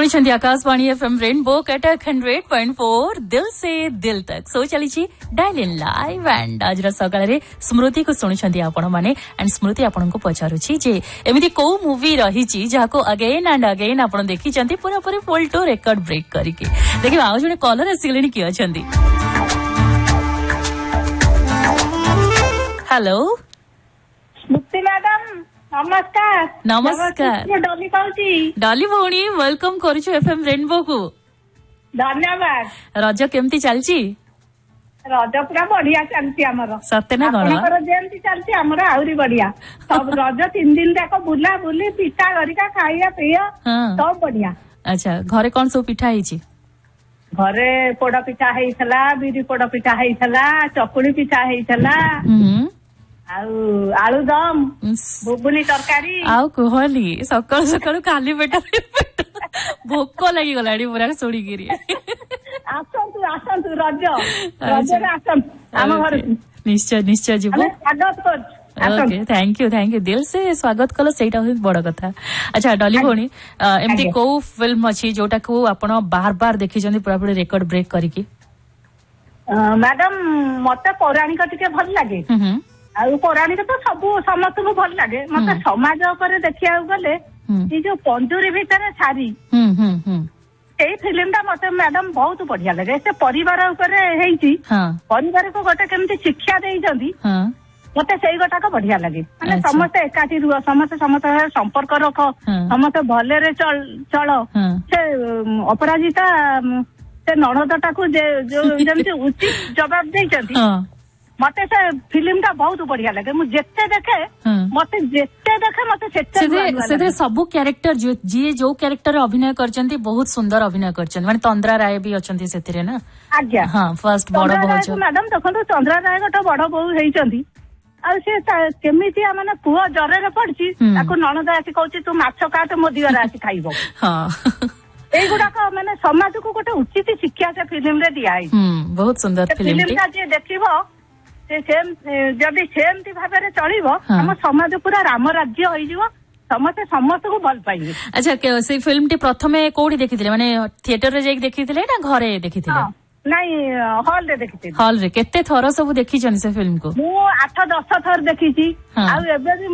शुणी Akashvani FM rainbow Cuttack 100.4 दिल से दिल तक सो चली डायल इन लाइव एंड आज सकाळे स्मृति को शुणी आपण माने एंड स्मृति आपण को पचारुछि जे एमिति को मूवी रही जाको अगेन एंड अगेन आपण देखि चंती पूरा पूरी फुल टू रिकॉर्ड ब्रेक करके देखि आ जने कॉलर आसिलेनी कि अछंती। हेलो स्मृति मैडम नमस्कार। नमस्कार Dolly कहूची। Dolly भौणी welcome करूछु FM rainbow को। धन्यवाद। रज केमती चलची? रज पूरा बढ़िया चलती हमर। सत्य ना गण हमर जेमती चलती हमर आउरी बढ़िया। सब रज 3 दिन तक बुला बुली पिठा गरिका खाइया पिया सब बढ़िया। अच्छा घरे कोन सब पिठा हिची? घरे पोड़ पिठा हेइथला, बिरी पोड़ पिठा हेइथला, चकुली पिठा हेइथला। आलू दम बुबुनी तरकारी आउ कहली सकाळु सकाळु खाली पेट भोक लागि गलाडी पूरा सोडी गिरी। आसंतु आसंतु रज आसंतु हम घर निश्चय निश्चय जीव स्वागत कर। ओके थैंक यू दिल से स्वागत कलो सेटा बड़ कथा। अच्छा डॉली भौणी एमती को फिल्म अछि जोटा को आपण बार बार देखि जंदी पूरा पूरा रिकॉर्ड ब्रेक करिके? मैडम मते पौराणिक टिके भल लागे। पौराणिक तो सब समस्त को भल लगे। मत समाज उपर देखिया गले ये जो पंजुरी भीतर सारी ए फिल्म टा मते मैडम बहुत बढ़िया लगे। से परिवार ऊपर हेइची परिवार को गोटे केमती शिक्षा देई जंदी मते सेई गोटा को बढ़िया लगे। माने समस्त एकाठी रुह, समस्त समस्त संपर्क रख, समस्त भले चल से अपराजिता से नणदटा को जो जेमती उचित जवाब देई जंदी मते से फिल्म टा बहुत बढ़िया लगे। मु जेते देखे मते सेते सब कैरेक्टर जी जो कैरेक्टर अभिनय करचंती बहुत सुंदर अभिनय करचंती। माने तंद्रा राय भी अछंती सेतिरे ना? आज्ञा हां फर्स्ट बड़ बहु मैडम देखो तंद्रा राय गोटे बड़ बहु हेइचंती आ से केमिति माने पुओ जरे रे पड़ची ताको नणद आसी कहूची तू माछ काट मो दिवर आसी खाइबो। हां ए गुडा को माने समाज को गोटे उचित शिक्षा से फिल्म रे दिया है। बहुत सुंदर फिल्म टा जे देखिबो जदि सेमती भाव चलो आम समाज पूरा राम राज्य हो समस्ते समस्त को भल पाइबे। अच्छा से फिल्म टी प्रथमे कोडी देखिथिले माने थिएटर रे जाई देखिथिले ना घरे देखिथिले? नहीं हॉल रे देखिथिले। हॉल रे केते थरो सब देखि जन से फिल्म को? मु 8-10 थर देखिची। आ एबे